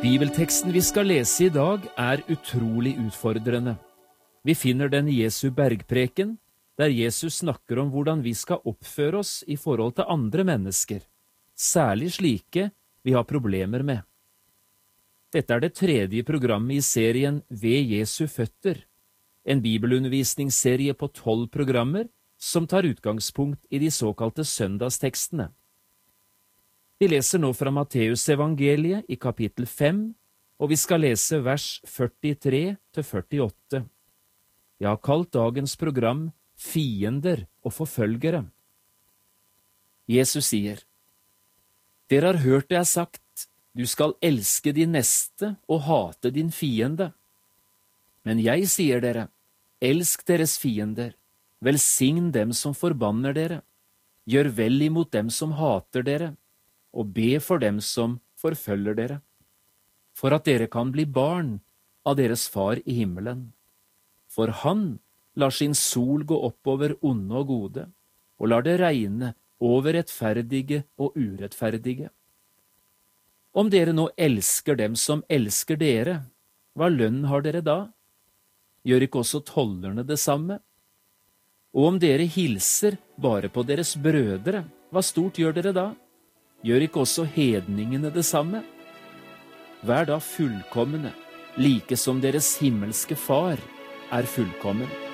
Bibelteksten vi skal lese i dag er utrolig utfordrende. Vi finner den i Jesu bergpreken, der Jesus snakker om hvordan vi skal oppføre oss i forhold til andre mennesker, særlig slike vi har problemer med. Dette er det tredje programmet i serien Ved Jesu føtter, en bibelundervisningsserie på 12 programmer som tar utgangspunkt i de såkalte søndagstekstene. Vi leser nå fra Matteus evangeliet i kapittel 5, og vi skal lese vers 43-48. Jeg har kalt dagens program Fiender og forfølgere. Jesus sier, Dere har hørt det er sagt, du skal elske din neste og hate din fiende. Men jeg sier dere, elsk deres fiender, velsign dem som forbanner dere, gjør vel imot dem som hater dere, og be for dem som forfølger dere, for at dere kan bli barn av deres far i himmelen. For han lar sin sol gå opp over onde og gode, og lar det regne over rettferdige og urettferdige. Om dere nå elsker dem som elsker dere, hva lønn har dere da? Gjør ikke også tollerne det samme? Og om dere hilser bare på deres brødre, hva stort gjør dere da? Gjør ikke også hedningene det samme? Vær da fullkomne, like som deres himmelske far er fullkommen.